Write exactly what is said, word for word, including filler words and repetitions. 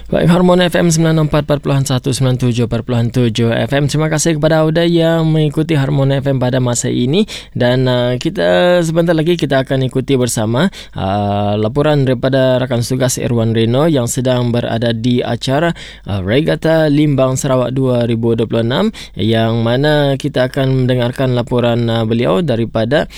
Baik, Harmoni F M sembilan puluh empat perpuluhan satu, sembilan puluh tujuh perpuluhan tujuh F M. Terima kasih kepada Auda yang mengikuti Harmoni F M pada masa ini. Dan uh, kita sebentar lagi kita akan ikuti bersama uh, laporan daripada rakan tugas Irwan Reno yang sedang berada di acara uh, Regata Limbang Sarawak dua ribu dua puluh enam, yang mana kita akan mendengarkan laporan uh, beliau daripada